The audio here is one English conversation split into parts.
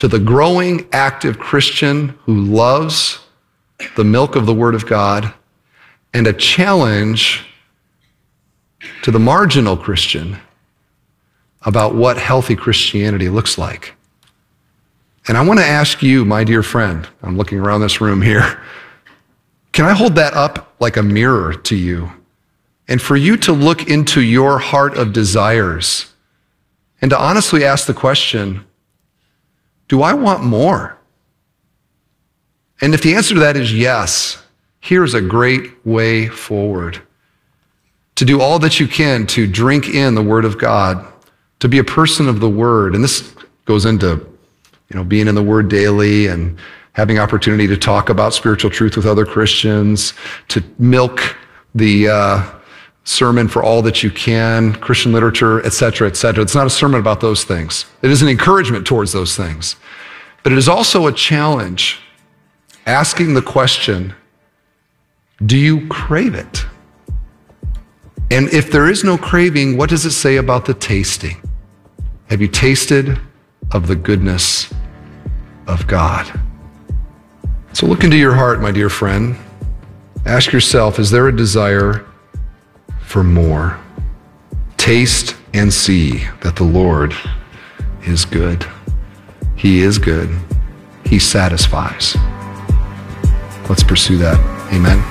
to the growing, active Christian who loves the milk of the Word of God, and a challenge to the marginal Christian about what healthy Christianity looks like. And I want to ask you, my dear friend, I'm looking around this room here, can I hold that up like a mirror to you? And for you to look into your heart of desires and to honestly ask the question, do I want more? And if the answer to that is yes, here's a great way forward. To do all that you can to drink in the Word of God, to be a person of the Word. And this goes into, being in the Word daily and having opportunity to talk about spiritual truth with other Christians, to milk the sermon for all that you can, Christian literature, et cetera, et cetera. It's not a sermon about those things. It is an encouragement towards those things. But it is also a challenge asking the question, do you crave it? And if there is no craving, what does it say about the tasting? Have you tasted of the goodness of God? So look into your heart, my dear friend. Ask yourself, is there a desire for more? Taste and see that the Lord is good. He is good. He satisfies. Let's pursue that. Amen.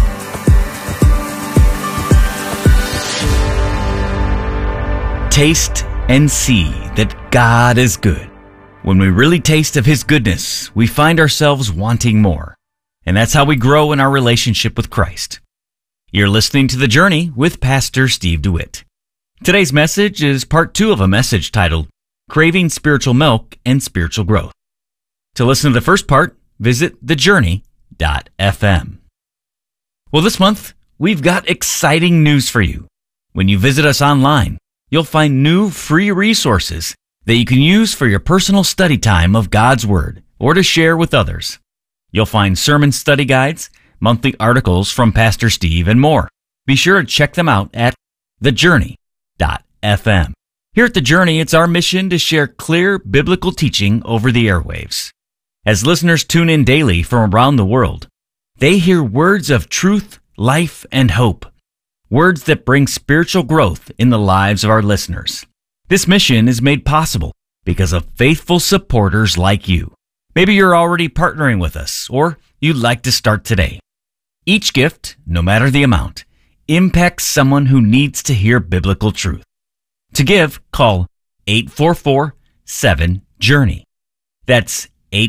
Taste and see that God is good. When we really taste of His goodness, we find ourselves wanting more. And that's how we grow in our relationship with Christ. You're listening to The Journey with Pastor Steve DeWitt. Today's message is part 2 of a message titled, Craving Spiritual Milk and Spiritual Growth. To listen to the first part, visit thejourney.fm. Well, this month, we've got exciting news for you. When you visit us online, you'll find new free resources that you can use for your personal study time of God's Word or to share with others. You'll find sermon study guides, monthly articles from Pastor Steve, and more. Be sure to check them out at thejourney.fm. Here at The Journey, it's our mission to share clear biblical teaching over the airwaves. As listeners tune in daily from around the world, they hear words of truth, life, and hope. Words that bring spiritual growth in the lives of our listeners. This mission is made possible because of faithful supporters like you. Maybe you're already partnering with us, or you'd like to start today. Each gift, no matter the amount, impacts someone who needs to hear biblical truth. To give, call 844-7-JOURNEY. That's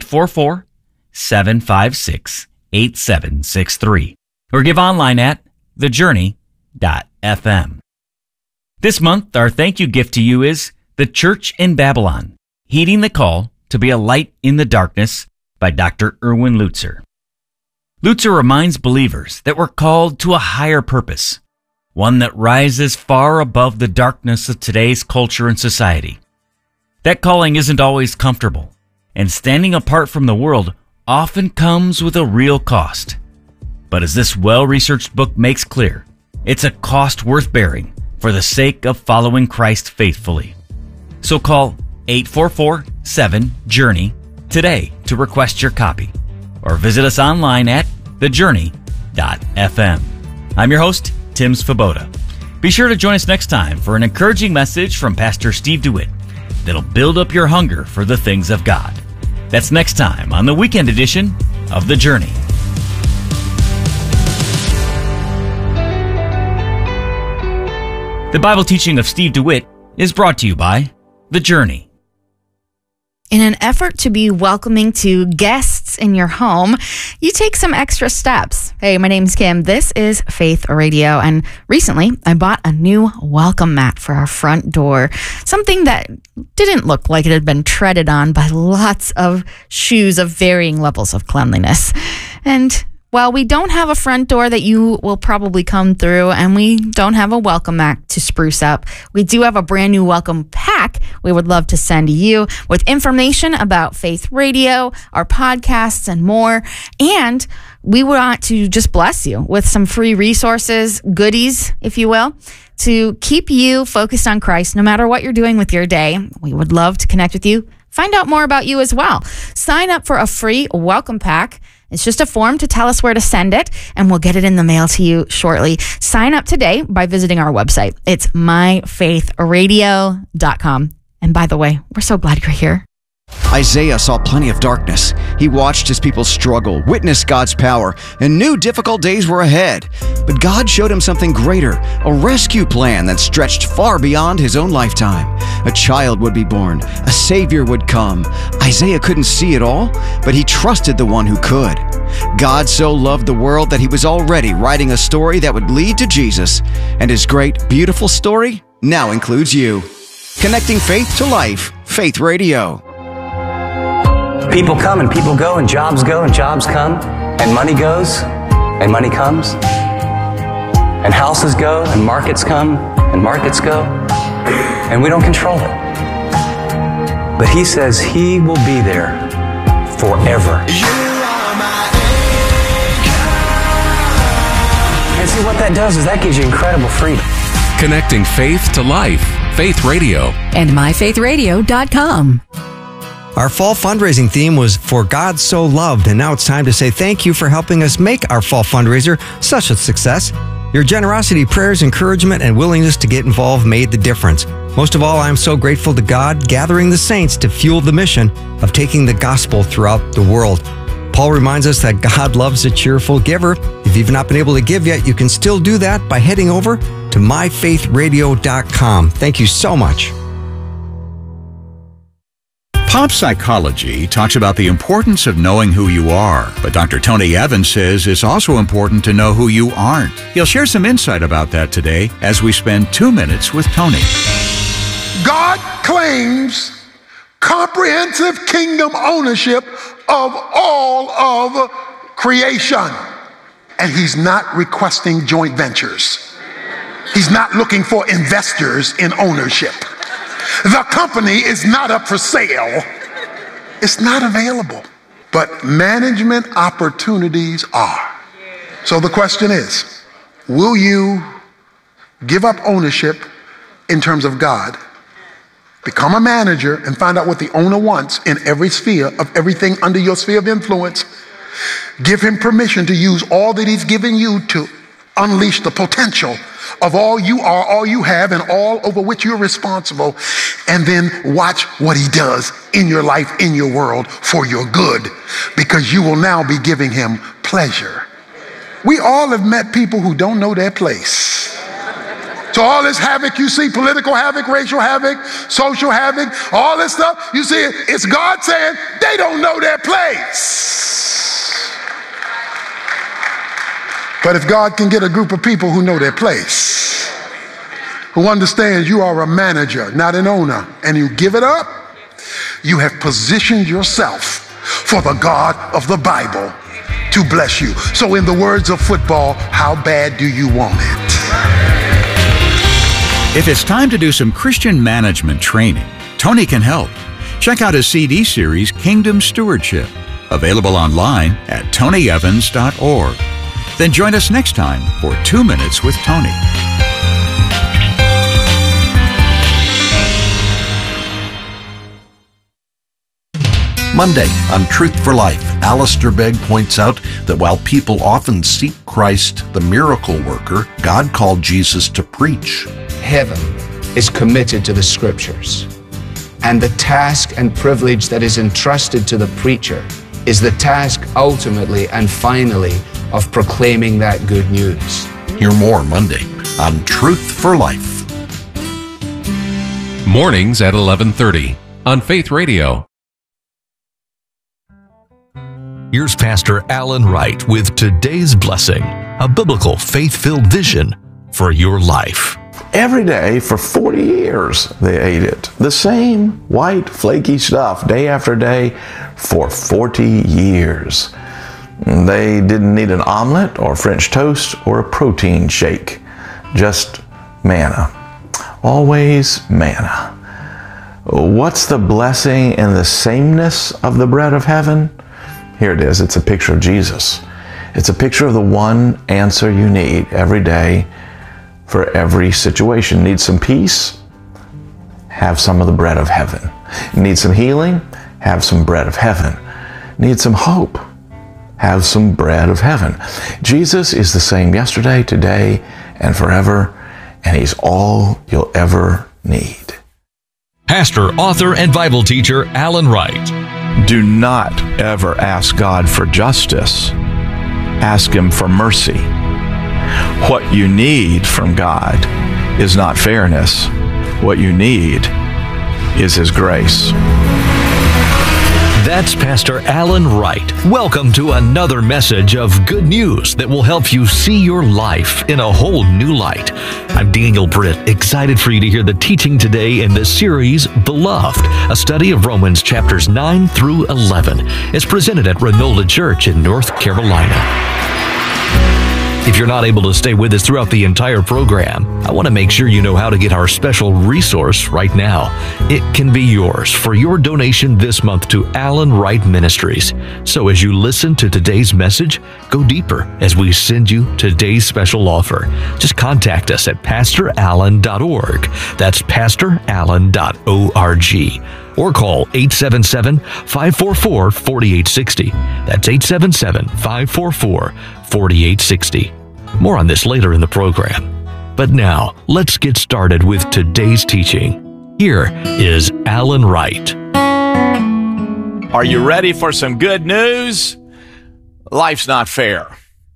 844-756-8763. Or give online at thejourney.fm. This month, our thank you gift to you is The Church in Babylon, Heeding the Call to be a Light in the Darkness by Dr. Erwin Lutzer. Lutzer reminds believers that we're called to a higher purpose, one that rises far above the darkness of today's culture and society. That calling isn't always comfortable, and standing apart from the world often comes with a real cost. But as this well-researched book makes clear, it's a cost worth bearing for the sake of following Christ faithfully. So call 844-7-JOURNEY today to request your copy, or visit us online at thejourney.fm. I'm your host, Tim Svoboda. Be sure to join us next time for an encouraging message from Pastor Steve DeWitt that'll build up your hunger for the things of God. That's next time on the weekend edition of The Journey. The Bible teaching of Steve DeWitt is brought to you by The Journey. In an effort to be welcoming to guests in your home, you take some extra steps. Hey, my name's Kim. This is Faith Radio, and recently I bought a new welcome mat for our front door, something that didn't look like it had been treaded on by lots of shoes of varying levels of cleanliness. And while we don't have a front door that you will probably come through, and we don't have a welcome mat to spruce up, we do have a brand new welcome pack we would love to send to you with information about Faith Radio, our podcasts, and more. And we want to just bless you with some free resources, goodies, if you will, to keep you focused on Christ no matter what you're doing with your day. We would love to connect with you find out more about you as well. Sign up for a free welcome pack. It's just a form to tell us where to send it, and we'll get it in the mail to you shortly. Sign up today by visiting our website. It's myfaithradio.com. And by the way, we're so glad you're here. Isaiah saw plenty of darkness. He watched his people struggle, witnessed God's power, and knew difficult days were ahead. But God showed him something greater, a rescue plan that stretched far beyond his own lifetime. A child would be born, a Savior would come. Isaiah couldn't see it all, but he trusted the one who could. God so loved the world that he was already writing a story that would lead to Jesus. And his great, beautiful story now includes you. Connecting faith to life, Faith Radio. People come and people go, and jobs go and jobs come, and money goes and money comes, and houses go and markets come and markets go, and we don't control it. But he says he will be there forever. And see, what that does is that gives you incredible freedom. Connecting faith to life. Faith Radio. And myfaithradio.com. Our fall fundraising theme was For God So Loved, and now it's time to say thank you for helping us make our fall fundraiser such a success. Your generosity, prayers, encouragement, and willingness to get involved made the difference. Most of all, I'm so grateful to God gathering the saints to fuel the mission of taking the gospel throughout the world. Paul reminds us that God loves a cheerful giver. If you've not been able to give yet, you can still do that by heading over to myfaithradio.com. Thank you so much. Pop psychology talks about the importance of knowing who you are, but Dr. Tony Evans says it's also important to know who you aren't. He'll share some insight about that today as we spend 2 minutes with Tony. God claims comprehensive kingdom ownership of all of creation. And he's not requesting joint ventures. He's not looking for investors in ownership. The company is not up for sale. It's not available. But management opportunities are. So the question is, will you give up ownership in terms of God, become a manager, and find out what the owner wants in every sphere of everything under your sphere of influence? Give him permission to use all that he's given you to unleash the potential of all you are, all you have, and all over which you're responsible, and then watch what he does in your life, in your world, for your good, because you will now be giving him pleasure. We all have met people who don't know their place. So all this havoc you see, political havoc, racial havoc, social havoc, all this stuff, you see it, it's God saying they don't know their place. But if God can get a group of people who know their place, who understand you are a manager, not an owner, and you give it up, you have positioned yourself for the God of the Bible to bless you. So in the words of football, how bad do you want it? If it's time to do some Christian management training, Tony can help. Check out his CD series, Kingdom Stewardship, available online at tonyevans.org. Then join us next time for 2 Minutes with Tony. Monday on Truth for Life, Alistair Begg points out that while people often seek Christ, the miracle worker, God called Jesus to preach. Heaven is committed to the Scriptures, and the task and privilege that is entrusted to the preacher is the task ultimately and finally of proclaiming that good news. Hear more Monday on Truth for Life. Mornings at 11:30 on Faith Radio. Here's Pastor Alan Wright with today's blessing, a biblical faith-filled vision for your life. Every day for 40 years they ate it. The same white flaky stuff day after day for 40 years. They didn't need an omelet or French toast or a protein shake. Just manna. Always manna. What's the blessing and the sameness of the bread of heaven? Here it is. It's a picture of Jesus. It's a picture of the one answer you need every day for every situation. Need some peace? Have some of the bread of heaven. Need some healing? Have some bread of heaven. Need some hope? Have some bread of heaven. Jesus is the same yesterday, today, and forever, and He's all you'll ever need. Pastor, author, and Bible teacher Alan Wright. Do not ever ask God for justice. Ask Him for mercy. What you need from God is not fairness. What you need is His grace. That's Pastor Alan Wright. Welcome to another message of good news that will help you see your life in a whole new light. I'm Daniel Britt, excited for you to hear the teaching today in the series Beloved, a study of Romans chapters 9 through 11. It's presented at Renolda Church in North Carolina. If you're not able to stay with us throughout the entire program, I want to make sure you know how to get our special resource right now. It can be yours for your donation this month to Alan Wright Ministries. So as you listen to today's message, go deeper as we send you today's special offer. Just contact us at pastorallen.org. That's pastorallen.org. Or call 877-544-4860. That's 877-544-4860. More on this later in the program. But now, let's get started with today's teaching. Here is Alan Wright. Are you ready for some good news? Life's not fair.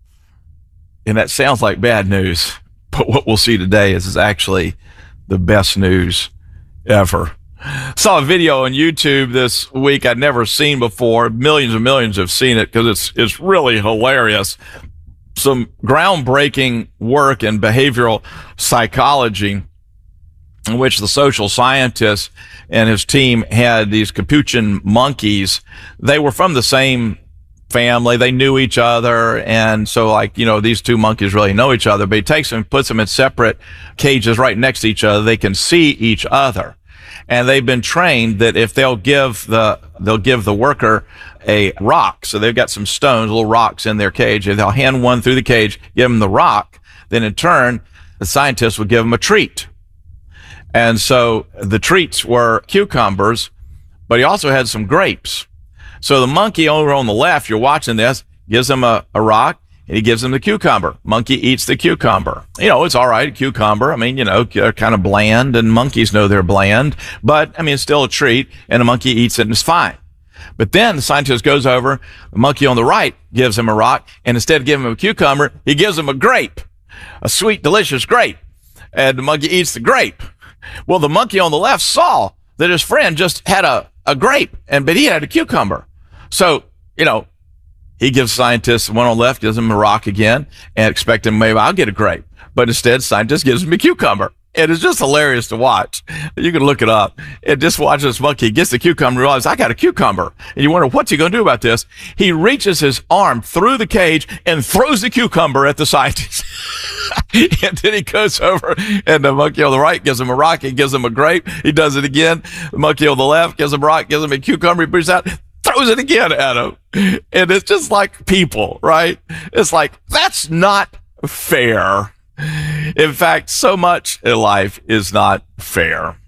And that sounds like bad news, but what we'll see today is actually the best news ever. Saw a video on YouTube this week I'd never seen before. Millions and millions have seen it because it's really hilarious. Some groundbreaking work in behavioral psychology in which the social scientist and his team had these capuchin monkeys. They were from the same family. They knew each other. And so these two monkeys really know each other, but he takes them and puts them in separate cages right next to each other. They can see each other. And they've been trained that if they'll give the worker a rock, so they've got some stones, little rocks in their cage. If they'll hand one through the cage, give them the rock, then in turn, the scientist will give them a treat. And so the treats were cucumbers, but he also had some grapes. So the monkey over on the left, you're watching this, gives him a rock, and he gives him the cucumber. Monkey eats the cucumber. It's all right, cucumber. They're kind of bland, and monkeys know they're bland. But, it's still a treat, and the monkey eats it, and it's fine. But then the scientist goes over, the monkey on the right gives him a rock, and instead of giving him a cucumber, he gives him a grape, a sweet, delicious grape. And the monkey eats the grape. Well, the monkey on the left saw that his friend just had a grape, but he had a cucumber. So, he gives scientists, one on the left gives him a rock again and expecting maybe I'll get a grape. But instead, scientist gives him a cucumber. It is just hilarious to watch. You can look it up. And just watch this monkey gets the cucumber and realizes, I got a cucumber. And you wonder, what's he going to do about this? He reaches his arm through the cage and throws the cucumber at the scientist. And then he goes over and the monkey on the right gives him a rock. He gives him a grape. He does it again. The monkey on the left gives him a rock, gives him a cucumber. He brings out, throws it again at him. And it's just like people, right? It's like, that's not fair. In fact, so much in life is not fair.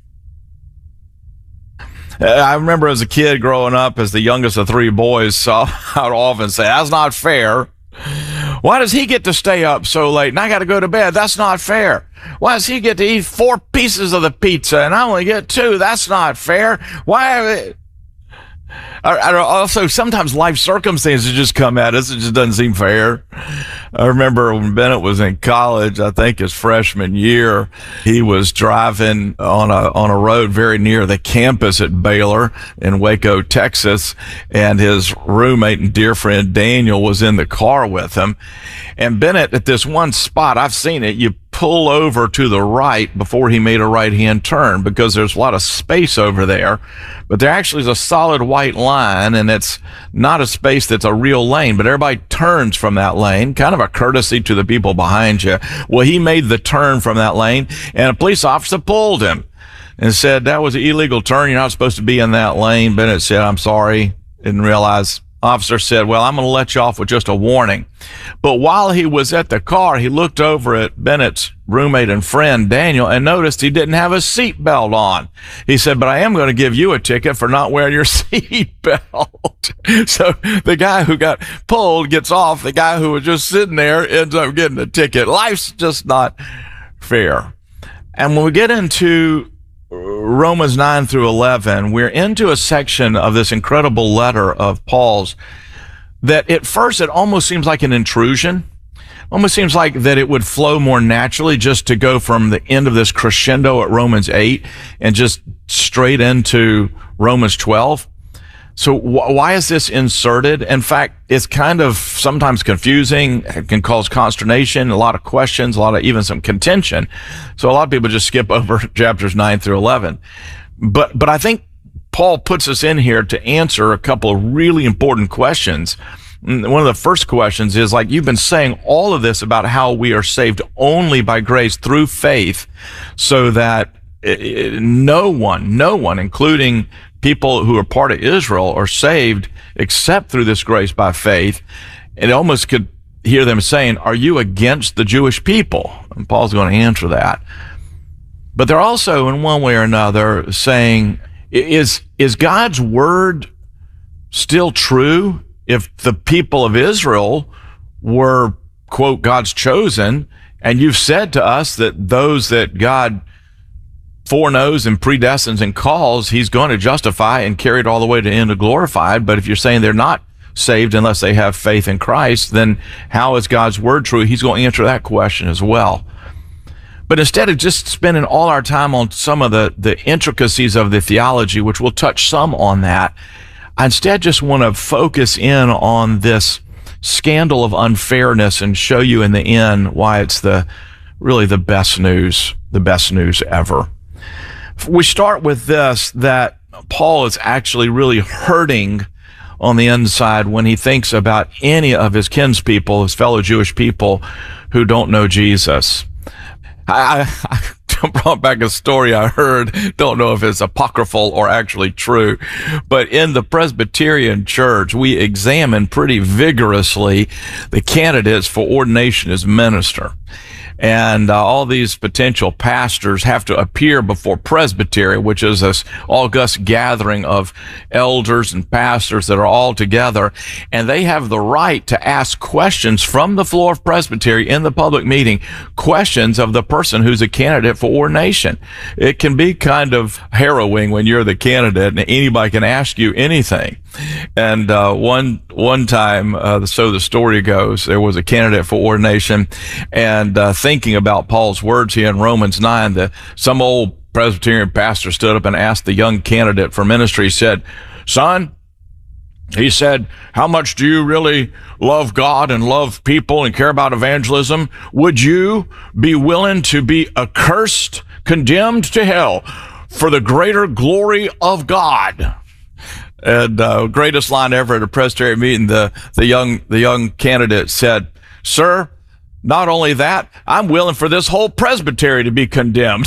I remember as a kid growing up, as the youngest of three boys, so I would often say, that's not fair. Why does he get to stay up so late and I got to go to bed? That's not fair. Why does he get to eat 4 pieces of the pizza and I only get 2? That's not fair. Why? Also, sometimes life circumstances just come at us. It just doesn't seem fair. I remember when Bennett was in college, I think his freshman year, he was driving on a road very near the campus at Baylor in Waco, Texas, and his roommate and dear friend Daniel was in the car with him. And Bennett, at this one spot, I've seen it, you pull over to the right before he made a right-hand turn because there's a lot of space over there. But there actually is a solid white line, and it's not a space that's a real lane, but everybody turns from that lane, kind of a courtesy to the people behind you. Well, he made the turn from that lane, and a police officer pulled him and said, that was an illegal turn. You're not supposed to be in that lane. Bennett said, I'm sorry. Didn't realize officer said, well, I'm going to let you off with just a warning. But while he was at the car, he looked over at Bennett's roommate and friend, Daniel, and noticed he didn't have a seatbelt on. He said, but I am going to give you a ticket for not wearing your seatbelt. So the guy who got pulled gets off. The guy who was just sitting there ends up getting a ticket. Life's just not fair. And when we get into Romans 9 through 11, we're into a section of this incredible letter of Paul's that at first it almost seems like an intrusion. Almost seems like that it would flow more naturally just to go from the end of this crescendo at Romans 8 and just straight into Romans 12. So why is this inserted? In fact, it's kind of sometimes confusing. It can cause consternation, a lot of questions, even some contention. So a lot of people just skip over chapters 9 through 11. But I think Paul puts us in here to answer a couple of really important questions. One of the first questions is, like, you've been saying all of this about how we are saved only by grace through faith, so that no one, including people who are part of Israel, are saved except through this grace by faith. And almost could hear them saying, are you against the Jewish people? And Paul's going to answer that. But they're also, in one way or another, saying, is God's word still true if the people of Israel were, quote, God's chosen, and you've said to us that those that God foreknows and predestines and calls, he's going to justify and carry it all the way to the end of glorified. But if you're saying they're not saved unless they have faith in Christ, then how is God's word true? He's going to answer that question as well. But instead of just spending all our time on some of the intricacies of the theology, which we'll touch some on that, I instead just want to focus in on this scandal of unfairness and show you in the end why it's really the best news ever. We start with this, that Paul is actually really hurting on the inside when he thinks about any of his kinspeople, his fellow Jewish people who don't know Jesus. I brought back a story I heard, don't know if it's apocryphal or actually true, but in the Presbyterian Church, we examine pretty vigorously the candidates for ordination as minister. And all these potential pastors have to appear before presbytery, which is this august gathering of elders and pastors that are all together. And they have the right to ask questions from the floor of presbytery in the public meeting, questions of the person who's a candidate for ordination. It can be kind of harrowing when you're the candidate and anybody can ask you anything. And one time, so the story goes, there was a candidate for ordination, and thinking about Paul's words here in Romans 9, some old Presbyterian pastor stood up and asked the young candidate for ministry, he said, son, he said, how much do you really love God and love people and care about evangelism? Would you be willing to be accursed, condemned to hell for the greater glory of God? And greatest line ever at a Presbyterian meeting, the young candidate said, sir, not only that, I'm willing for this whole presbytery to be condemned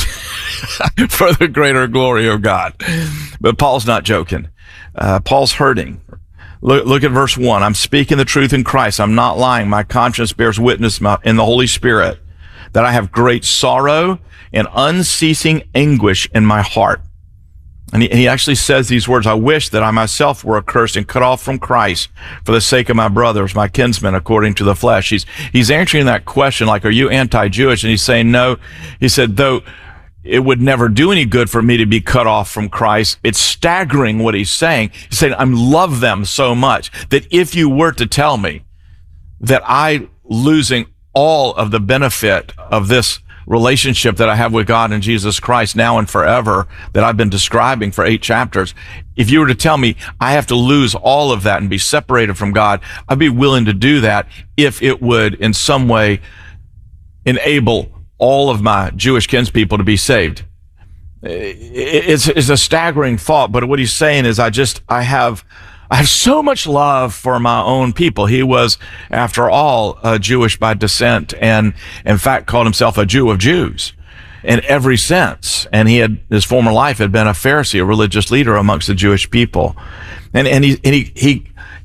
for the greater glory of God. But Paul's not joking. Paul's hurting. Look at verse 1. I'm speaking the truth in Christ. I'm not lying. My conscience bears witness in the Holy Spirit that I have great sorrow and unceasing anguish in my heart. And he actually says these words, I wish that I myself were accursed and cut off from Christ for the sake of my brothers, my kinsmen, according to the flesh. He's answering that question like, are you anti-Jewish? And he's saying, no. He said, though it would never do any good for me to be cut off from Christ. It's staggering what he's saying. He's saying, I love them so much that if you were to tell me that I losing all of the benefit of this relationship that I have with God and Jesus Christ now and forever that I've been describing for 8 chapters, if you were to tell me I have to lose all of that and be separated from God, I'd be willing to do that if it would in some way enable all of my Jewish kinspeople to be saved. It's a staggering thought, but what he's saying is I have so much love for my own people. He was, after all, Jewish by descent and, in fact, called himself a Jew of Jews in every sense. And his former life had been a Pharisee, a religious leader amongst the Jewish people. And he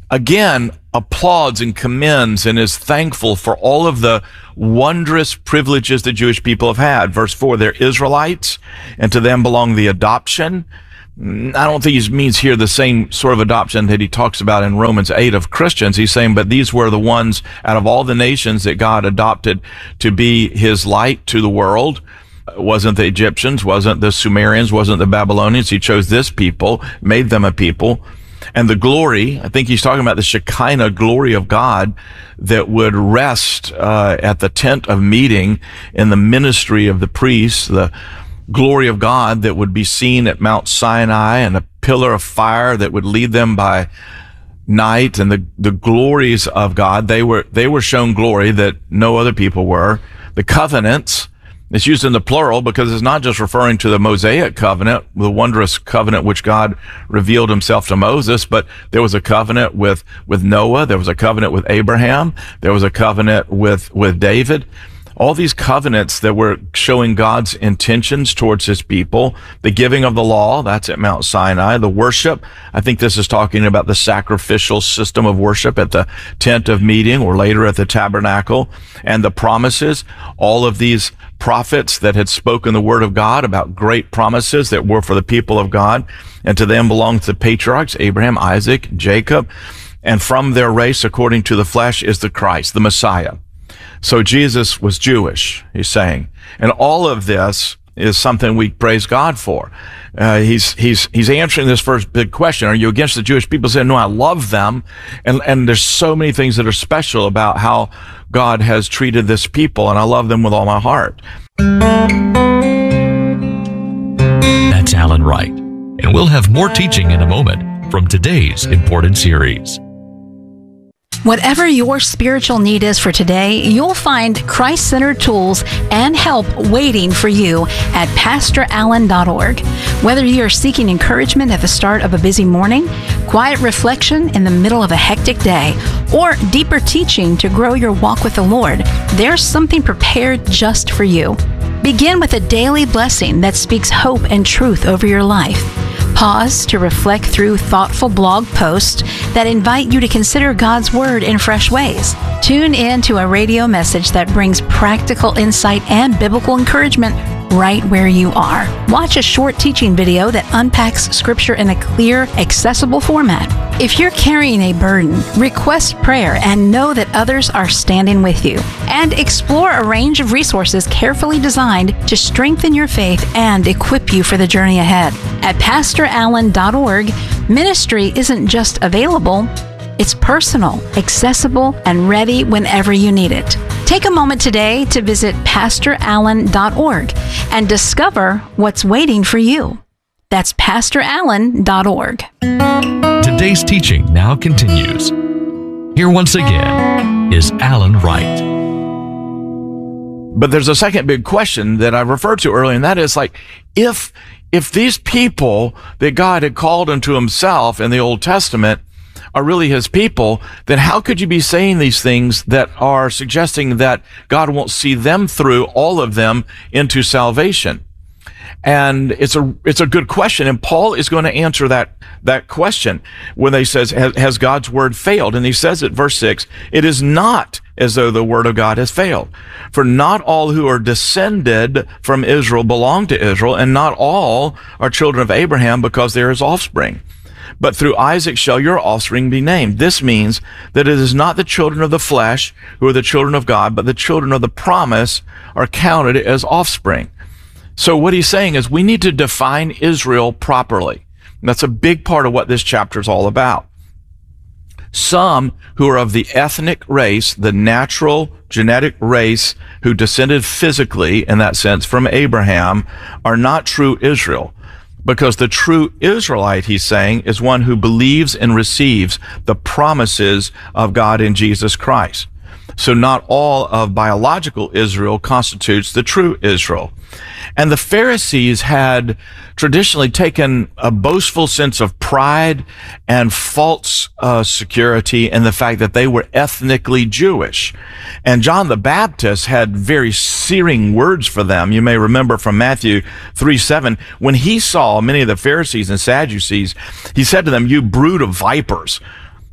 again applauds and commends and is thankful for all of the wondrous privileges the Jewish people have had. Verse 4, they're Israelites, and to them belong the adoption. I don't think he means here the same sort of adoption that he talks about in Romans 8 of Christians. He's saying, but these were the ones out of all the nations that God adopted to be his light to the world. It wasn't the Egyptians, wasn't the Sumerians, wasn't the Babylonians. He chose this people, made them a people. And the glory, I think he's talking about the Shekinah glory of God that would rest at the tent of meeting in the ministry of the priests, the glory of God that would be seen at Mount Sinai, and a pillar of fire that would lead them by night, and the glories of God. They were shown glory that no other people were. The covenants, it's used in the plural because it's not just referring to the Mosaic covenant, the wondrous covenant which God revealed himself to Moses, but there was a covenant with Noah, there was a covenant with Abraham, there was a covenant with David. All these covenants that were showing God's intentions towards his people. The giving of the law, that's at Mount Sinai. The worship, I think this is talking about the sacrificial system of worship at the tent of meeting or later at the tabernacle. And the promises, all of these prophets that had spoken the word of God about great promises that were for the people of God. And to them belongs the patriarchs, Abraham, Isaac, Jacob. And from their race, according to the flesh, is the Christ, the Messiah. So Jesus was Jewish, he's saying. And all of this is something we praise God for. He's answering this first big question. Are you against the Jewish people? Saying, no, I love them. And there's so many things that are special about how God has treated this people, and I love them with all my heart. That's Alan Wright. And we'll have more teaching in a moment from today's important series. Whatever your spiritual need is for today, you'll find Christ-centered tools and help waiting for you at PastorAllen.org. Whether you're seeking encouragement at the start of a busy morning, quiet reflection in the middle of a hectic day, or deeper teaching to grow your walk with the Lord, there's something prepared just for you. Begin with a daily blessing that speaks hope and truth over your life. Pause to reflect through thoughtful blog posts that invite you to consider God's Word in fresh ways. Tune in to a radio message that brings practical insight and biblical encouragement right where you are. Watch a short teaching video that unpacks Scripture in a clear, accessible format. If you're carrying a burden, request prayer and know that others are standing with you. And explore a range of resources carefully designed to strengthen your faith and equip you for the journey ahead. At PastorAllen.org, ministry isn't just available, it's personal, accessible, and ready whenever you need it. Take a moment today to visit PastorAllen.org and discover what's waiting for you. That's PastorAllen.org. Today's teaching now continues. Here once again is Alan Wright. But there's a second big question that I referred to earlier, and that is like, if these people that God had called unto himself in the Old Testament are really his people, then how could you be saying these things that are suggesting that God won't see them through, all of them, into salvation? And it's a good question, and Paul is going to answer that question when he says, has God's word failed? And he says it, verse 6, it is not as though the word of God has failed. For not all who are descended from Israel belong to Israel, and not all are children of Abraham because they are his offspring. But through Isaac shall your offspring be named. This means that it is not the children of the flesh who are the children of God, but the children of the promise are counted as offspring. So what he's saying is we need to define Israel properly. And that's a big part of what this chapter is all about. Some who are of the ethnic race, the natural genetic race who descended physically, in that sense, from Abraham, are not true Israel. Because the true Israelite, he's saying, is one who believes and receives the promises of God in Jesus Christ. So not all of biological Israel constitutes the true Israel. And the Pharisees had traditionally taken a boastful sense of pride and false security in the fact that they were ethnically Jewish. And John the Baptist had very searing words for them. You may remember from Matthew 3:7, when he saw many of the Pharisees and Sadducees, he said to them, "You brood of vipers,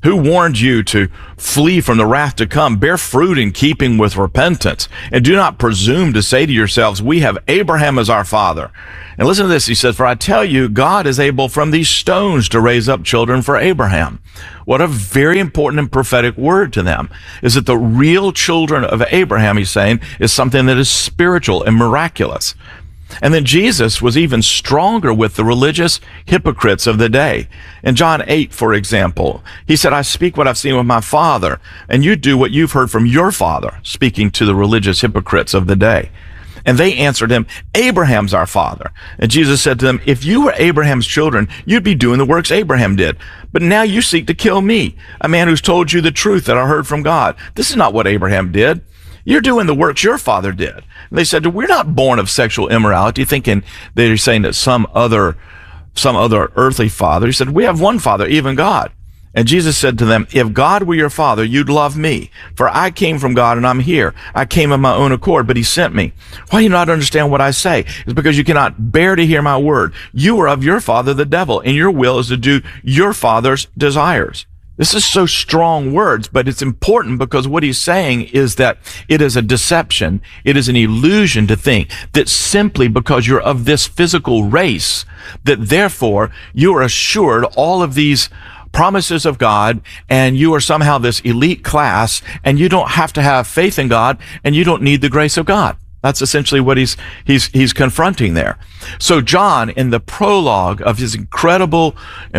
Who warned you to flee from the wrath to come? Bear fruit in keeping with repentance. And do not presume to say to yourselves, we have Abraham as our father. And listen to this. He says, for I tell you, God is able from these stones to raise up children for Abraham. What a very important and prophetic word to them is that the real children of Abraham, he's saying, is something that is spiritual and miraculous. And then Jesus was even stronger with the religious hypocrites of the day. In John 8, for example, he said, I speak what I've seen with my Father, and you do what you've heard from your father, speaking to the religious hypocrites of the day. And they answered him, Abraham's our father. And Jesus said to them, if you were Abraham's children, you'd be doing the works Abraham did. But now you seek to kill me, a man who's told you the truth that I heard from God. This is not what Abraham did. You're doing the works your father did. And they said, we're not born of sexual immorality, thinking they're saying that some other earthly father. He said, we have one father, even God. And Jesus said to them, if God were your father, you'd love me. For I came from God and I'm here. I came of my own accord, but he sent me. Why do you not understand what I say? It's because you cannot bear to hear my word. You are of your father, the devil, and your will is to do your father's desires. This is so strong words, but it's important because what he's saying is that it is a deception. It is an illusion to think that simply because you're of this physical race, that therefore you are assured all of these promises of God, and you are somehow this elite class, and you don't have to have faith in God, and you don't need the grace of God. That's essentially what he's confronting there. So John, in the prologue of his incredible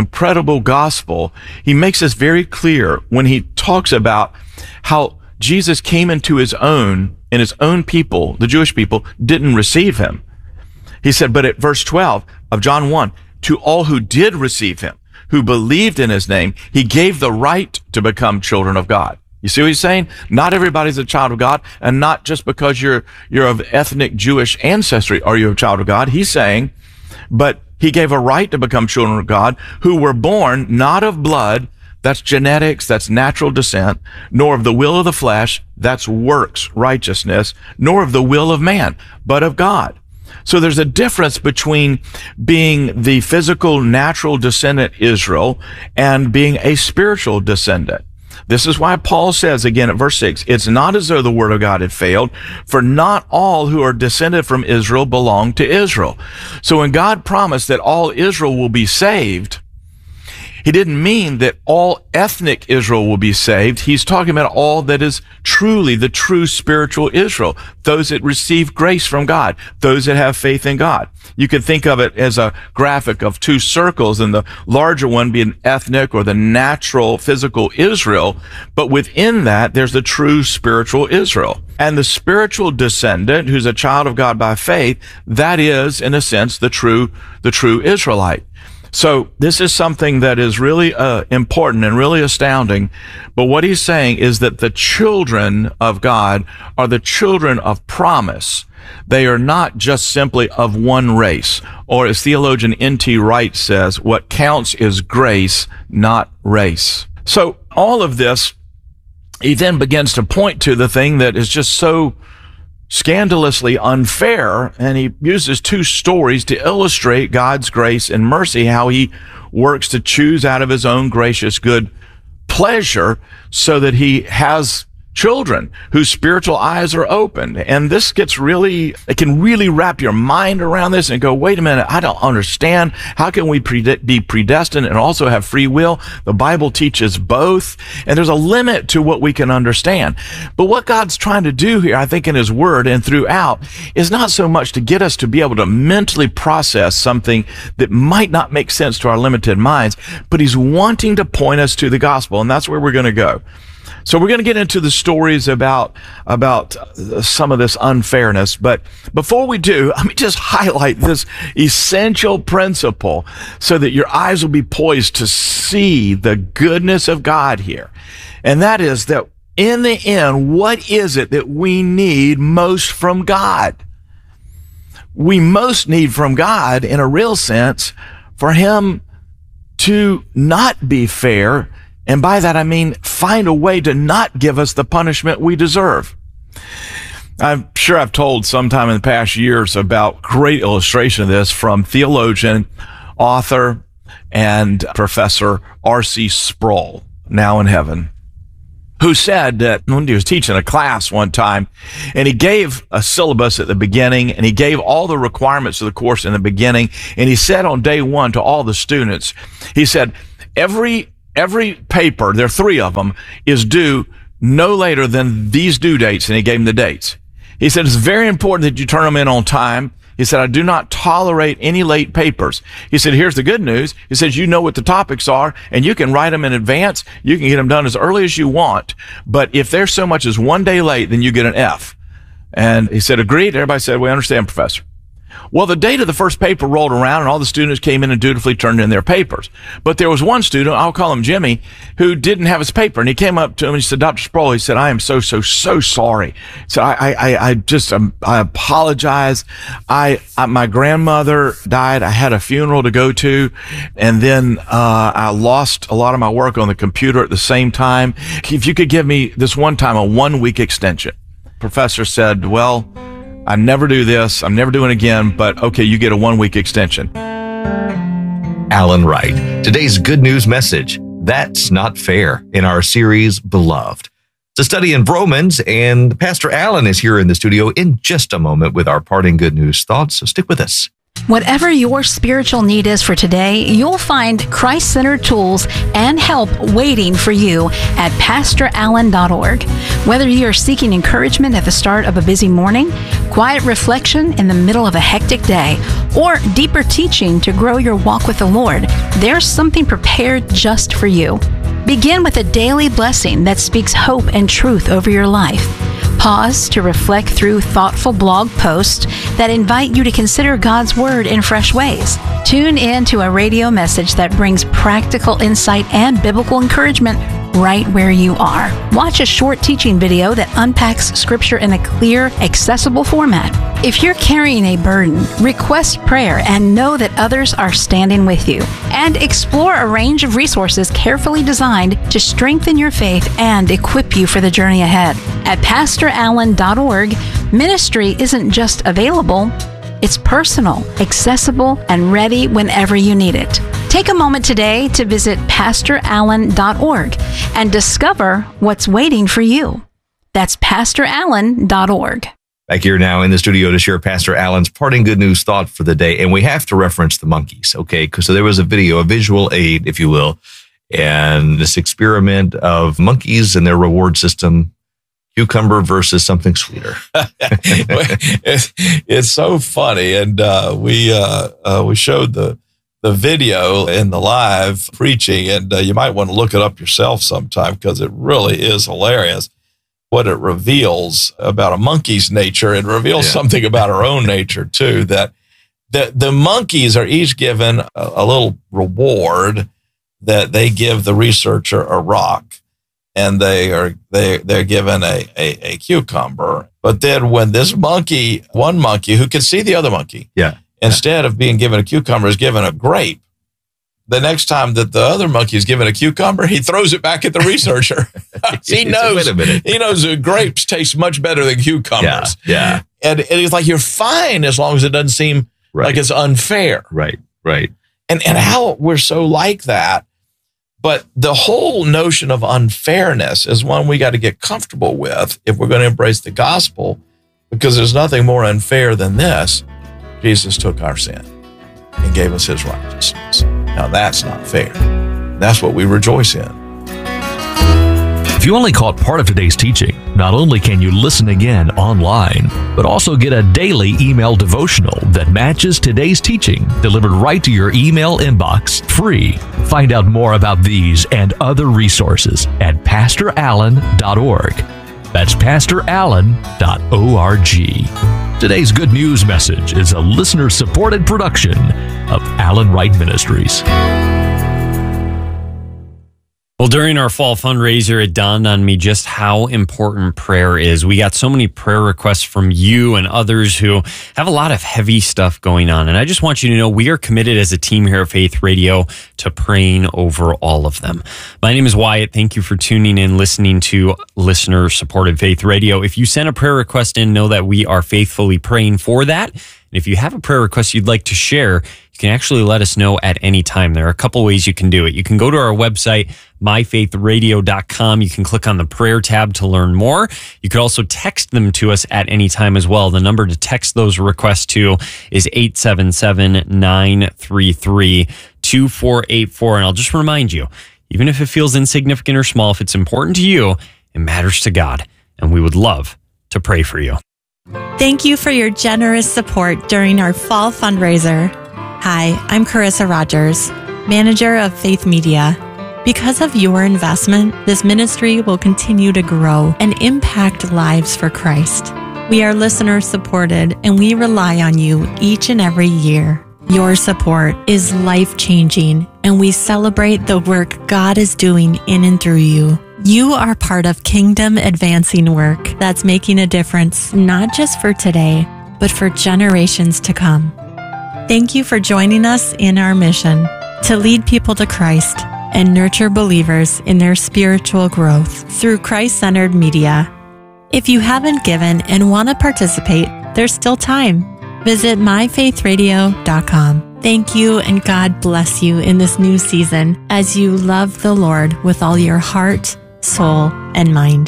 gospel, he makes this very clear when he talks about how Jesus came into his own, and his own people, the Jewish people, didn't receive him. He said, but at verse 12 of John 1, to all who did receive him, who believed in his name, he gave the right to become children of God. You see what he's saying? Not everybody's a child of God, and not just because you're of ethnic Jewish ancestry are you a child of God. He's saying, but he gave a right to become children of God who were born not of blood, that's genetics, that's natural descent, nor of the will of the flesh, that's works, righteousness, nor of the will of man, but of God. So there's a difference between being the physical, natural descendant Israel and being a spiritual descendant. This is why Paul says again at verse 6, it's not as though the word of God had failed, for not all who are descended from Israel belong to Israel. So when God promised that all Israel will be saved, he didn't mean that all ethnic Israel will be saved. He's talking about all that is truly the true spiritual Israel, those that receive grace from God, those that have faith in God. You could think of it as a graphic of two circles, and the larger one being ethnic or the natural physical Israel, but within that there's the true spiritual Israel. And the spiritual descendant who's a child of God by faith, that is in a sense the true Israelite. So this is something that is really important and really astounding. But what he's saying is that the children of God are the children of promise. They are not just simply of one race. Or as theologian N.T. Wright says, what counts is grace, not race. So all of this, he then begins to point to the thing that is just so scandalously unfair, and he uses two stories to illustrate God's grace and mercy, how he works to choose out of his own gracious good pleasure so that he has children whose spiritual eyes are opened. And this gets it can really wrap your mind around this and go, wait a minute, I don't understand. How can we be predestined and also have free will? The Bible teaches both, and there's a limit to what we can understand. But what God's trying to do here, I think in his word and throughout, is not so much to get us to be able to mentally process something that might not make sense to our limited minds, but he's wanting to point us to the gospel, and that's where we're going to go. So we're going to get into the stories about some of this unfairness. But before we do, let me just highlight this essential principle so that your eyes will be poised to see the goodness of God here. And that is that in the end, what is it that we need most from God? We most need from God, in a real sense, for him to not be fair. And by that, I mean, find a way to not give us the punishment we deserve. I'm sure I've told sometime in the past years about great illustration of this from theologian, author, and Professor R.C. Sproul. now in heaven, who said that when he was teaching a class one time, and he gave a syllabus at the beginning, and he gave all the requirements of the course in the beginning, and he said on day one to all the students, he said, every paper, there are 3 of them, is due no later than these due dates, and he gave them the dates. He said, it's very important that you turn them in on time. He said, I do not tolerate any late papers. He said, here's the good news. He says, you know what the topics are, and you can write them in advance. You can get them done as early as you want. But if there's so much as 1 day late, then you get an F. And he said, agreed. Everybody said, we understand, Professor. Well, the date of the first paper rolled around, and all the students came in and dutifully turned in their papers. But there was one student, I'll call him Jimmy, who didn't have his paper. And he came up to him and he said, Dr. Sproul, he said, I am so sorry. He said, I apologize. My grandmother died. I had a funeral to go to. And then, I lost a lot of my work on the computer at the same time. If you could give me this one time a 1 week extension. Professor said, well, I never do this. I'm never doing it again, but okay, you get a 1 week extension. Alan Wright. Today's good news message, that's not fair, in our series, Beloved. It's a study in Romans, and Pastor Alan is here in the studio in just a moment with our parting good news thoughts, so stick with us. Whatever your spiritual need is for today, you'll find Christ-centered tools and help waiting for you at PastorAllen.org. Whether you're seeking encouragement at the start of a busy morning, quiet reflection in the middle of a hectic day, or deeper teaching to grow your walk with the Lord, there's something prepared just for you. Begin with a daily blessing that speaks hope and truth over your life. Pause to reflect through thoughtful blog posts that invite you to consider God's Word in fresh ways. Tune in to a radio message that brings practical insight and biblical encouragement right where you are. Watch a short teaching video that unpacks Scripture in a clear, accessible format. If you're carrying a burden, request prayer and know that others are standing with you. And explore a range of resources carefully designed to strengthen your faith and equip you for the journey ahead. At PastorAllen.org, ministry isn't just available, it's personal, accessible, and ready whenever you need it. Take a moment today to visit PastorAllen.org and discover what's waiting for you. That's PastorAllen.org. Back here now in the studio to share Pastor Alan's parting good news thought for the day. And we have to reference the monkeys, okay? So there was a video, a visual aid, if you will, and this experiment of monkeys and their reward system, cucumber versus something sweeter. It's so funny. And we showed the video in the live preaching, and you might want to look it up yourself sometime because it really is hilarious. What it reveals about a monkey's nature, it reveals something about our own nature too, that the monkeys are each given a little reward that they give the researcher a rock, and they're given a cucumber. But then when this one monkey who can see the other monkey, instead of being given a cucumber is given a grape, the next time that the other monkey is given a cucumber, he throws it back at the researcher. He knows that grapes taste much better than cucumbers. Yeah. And he's like, you're fine as long as it doesn't seem like it's unfair. Right. And how we're so like that. But the whole notion of unfairness is one we got to get comfortable with if we're going to embrace the gospel, because there's nothing more unfair than this. Jesus took our sin and gave us his righteousness. Now that's not fair. That's what we rejoice in. If you only caught part of today's teaching, not only can you listen again online, but also get a daily email devotional that matches today's teaching, delivered right to your email inbox, free. Find out more about these and other resources at PastorAllen.org. That's PastorAllen.org. Today's good news message is a listener-supported production of Alan Wright Ministries. Well, during our fall fundraiser, it dawned on me just how important prayer is. We got so many prayer requests from you and others who have a lot of heavy stuff going on. And I just want you to know we are committed as a team here at Faith Radio to praying over all of them. My name is Wyatt. Thank you for tuning in, listening to listener-supported Faith Radio. If you send a prayer request in, know that we are faithfully praying for that. And if you have a prayer request you'd like to share, you can actually let us know at any time. There are a couple ways you can do it. You can go to our website, myfaithradio.com. You can click on the prayer tab to learn more. You could also text them to us at any time as well. The number to text those requests to is 877-933-2484. And I'll just remind you, even if it feels insignificant or small, if it's important to you, it matters to God. And we would love to pray for you. Thank you for your generous support during our fall fundraiser. Hi, I'm Carissa Rogers, manager of Faith Media. Because of your investment, this ministry will continue to grow and impact lives for Christ. We are listener supported and we rely on you each and every year. Your support is life-changing and we celebrate the work God is doing in and through you. You are part of kingdom advancing work that's making a difference, not just for today, but for generations to come. Thank you for joining us in our mission to lead people to Christ and nurture believers in their spiritual growth through Christ-centered media. If you haven't given and want to participate, there's still time. Visit myfaithradio.com. Thank you and God bless you in this new season as you love the Lord with all your heart, soul, and mind.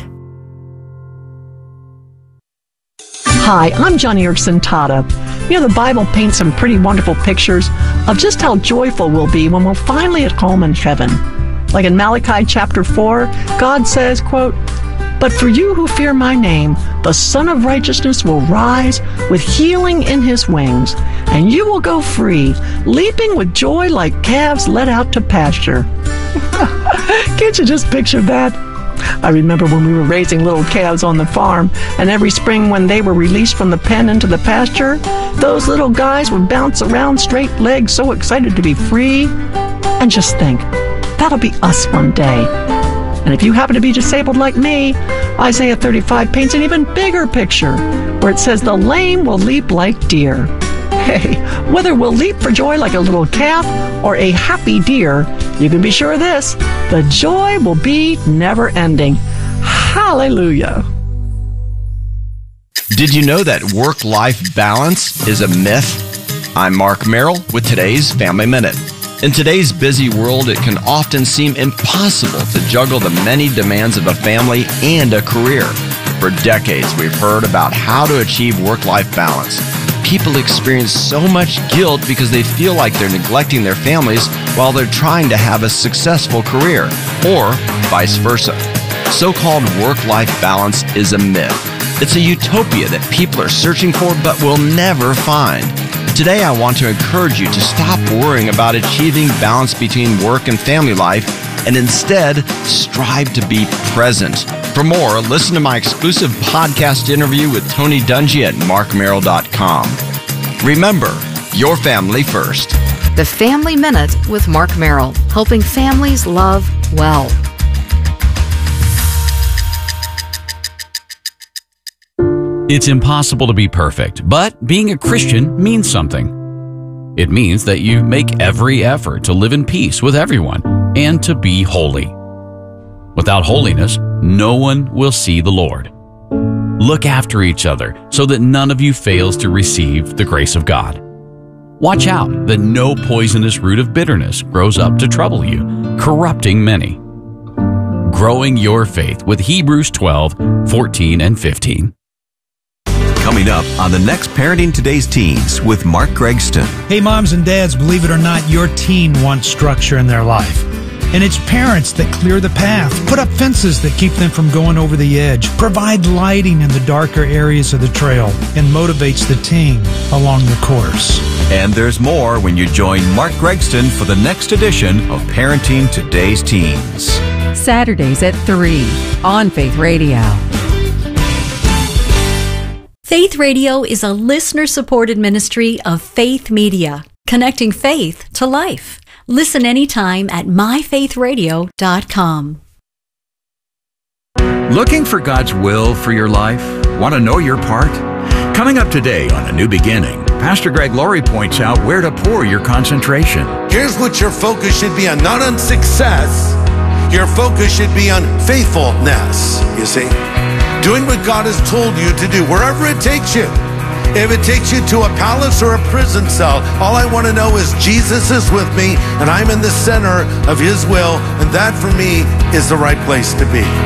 Hi, I'm Johnny Erickson Tata. You know, the Bible paints some pretty wonderful pictures of just how joyful we'll be when we're finally at home in heaven. Like in Malachi chapter 4, God says, quote, "But for you who fear my name, the Son of Righteousness will rise with healing in his wings, and you will go free, leaping with joy like calves led out to pasture." Can't you just picture that? I remember when we were raising little calves on the farm, and every spring when they were released from the pen into the pasture, those little guys would bounce around straight-legged, so excited to be free. And just think, that'll be us one day. And if you happen to be disabled like me, Isaiah 35 paints an even bigger picture, where it says the lame will leap like deer. Hey, whether we'll leap for joy like a little calf or a happy deer, you can be sure of this, the joy will be never ending. Hallelujah. Did you know that work-life balance is a myth? I'm Mark Merrill with today's Family Minute. In today's busy world, it can often seem impossible to juggle the many demands of a family and a career. For decades, we've heard about how to achieve work-life balance. People experience so much guilt because they feel like they're neglecting their families while they're trying to have a successful career, or vice versa. So-called work-life balance is a myth. It's a utopia that people are searching for but will never find. Today, I want to encourage you to stop worrying about achieving balance between work and family life and instead strive to be present. For more, listen to my exclusive podcast interview with Tony Dungy at markmerrill.com. Remember, your family first. The Family Minute with Mark Merrill, helping families love well. It's impossible to be perfect, but being a Christian means something. It means that you make every effort to live in peace with everyone and to be holy. Without holiness, no one will see the Lord. Look after each other so that none of you fails to receive the grace of God. Watch out that no poisonous root of bitterness grows up to trouble you, corrupting many. Growing your faith with Hebrews 12:14 and 15. Coming up on the next Parenting Today's Teens with Mark Gregston. Hey, moms and dads, believe it or not, your teen wants structure in their life. And it's parents that clear the path, put up fences that keep them from going over the edge, provide lighting in the darker areas of the trail, and motivates the teen along the course. And there's more when you join Mark Gregston for the next edition of Parenting Today's Teens. Saturdays at 3 on Faith Radio. Faith Radio is a listener-supported ministry of Faith Media, connecting faith to life. Listen anytime at myfaithradio.com. Looking for God's will for your life? Want to know your part? Coming up today on A New Beginning, Pastor Greg Laurie points out where to pour your concentration. Here's what your focus should be on, not on success. Your focus should be on faithfulness, you see. Doing what God has told you to do, wherever it takes you. If it takes you to a palace or a prison cell, all I want to know is Jesus is with me and I'm in the center of his will, and that for me is the right place to be.